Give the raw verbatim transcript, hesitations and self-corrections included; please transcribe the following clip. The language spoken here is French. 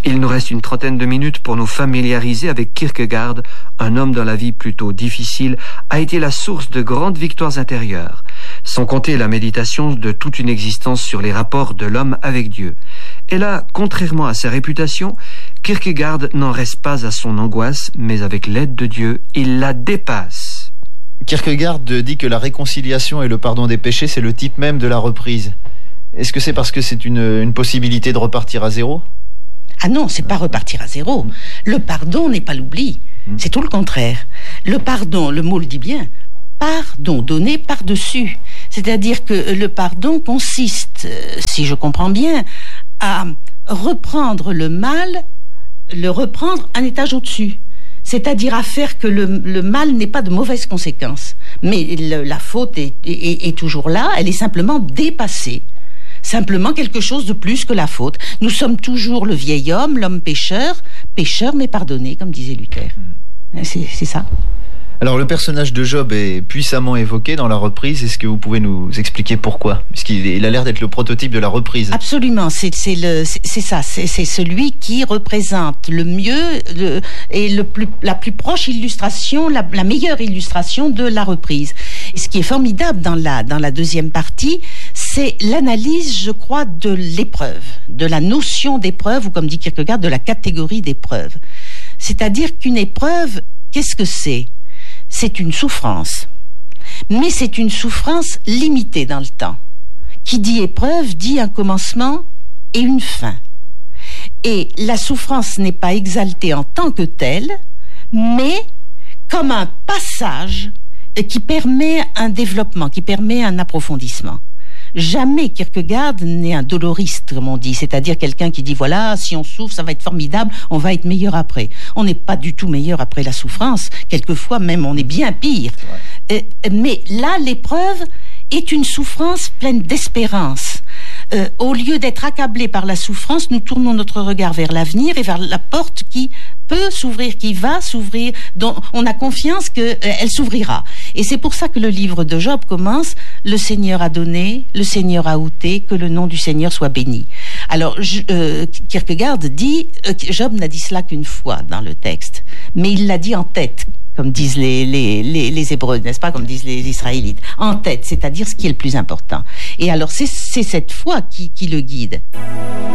Il nous reste une trentaine de minutes pour nous familiariser avec Kierkegaard, un homme dont la vie plutôt difficile a été la source de grandes victoires intérieures, sans compter la méditation de toute une existence sur les rapports de l'homme avec Dieu. Et là, contrairement à sa réputation, Kierkegaard n'en reste pas à son angoisse, mais avec l'aide de Dieu, il la dépasse. Kierkegaard dit que la réconciliation et le pardon des péchés, c'est le type même de la reprise. Est-ce que c'est parce que c'est une, une possibilité de repartir à zéro ? Ah non, c'est pas repartir à zéro. Le pardon n'est pas l'oubli. C'est tout le contraire. Le pardon, le mot le dit bien, pardon, donné par-dessus. C'est-à-dire que le pardon consiste, si je comprends bien, à reprendre le mal, le reprendre un étage au-dessus. C'est-à-dire à faire que le, le mal n'ait pas de mauvaises conséquences. Mais le, la faute est, est, est toujours là, elle est simplement dépassée. Simplement quelque chose de plus que la faute. Nous sommes toujours le vieil homme, l'homme pécheur, pécheur mais pardonné, comme disait Luther. C'est, c'est ça. Alors le personnage de Job est puissamment évoqué dans la reprise. Est-ce que vous pouvez nous expliquer pourquoi ? Puisqu'il il a l'air d'être le prototype de la reprise. Absolument, c'est, c'est, le, c'est, c'est ça. C'est, c'est celui qui représente le mieux le, et le plus, la plus proche illustration, la, la meilleure illustration de la reprise. Et ce qui est formidable dans la, dans la deuxième partie, c'est l'analyse, je crois, de l'épreuve, de la notion d'épreuve, ou comme dit Kierkegaard, de la catégorie d'épreuve. C'est-à-dire qu'une épreuve, qu'est-ce que c'est ? C'est une souffrance, mais c'est une souffrance limitée dans le temps. Qui dit épreuve dit un commencement et une fin. Et la souffrance n'est pas exaltée en tant que telle, mais comme un passage qui permet un développement, qui permet un approfondissement. Jamais Kierkegaard n'est un doloriste, comme on dit, c'est-à-dire quelqu'un qui dit voilà, si on souffre, ça va être formidable, on va être meilleur après. On n'est pas du tout meilleur après la souffrance, quelquefois même on est bien pire. Euh, mais là, l'épreuve est une souffrance pleine d'espérance. Euh, au lieu d'être accablé par la souffrance, nous tournons notre regard vers l'avenir et vers la porte qui peut s'ouvrir, qui va s'ouvrir, dont on a confiance qu'elle euh, s'ouvrira. Et c'est pour ça que le livre de Job commence « Le Seigneur a donné, le Seigneur a ôté, que le nom du Seigneur soit béni ». Alors, je, euh, Kierkegaard dit, euh, Job n'a dit cela qu'une fois dans le texte, mais il l'a dit en tête, comme disent les, les, les, les Hébreux, n'est-ce pas, comme disent les Israélites, en tête, c'est-à-dire ce qui est le plus important. Et alors, c'est, c'est cette foi qui, qui le guide.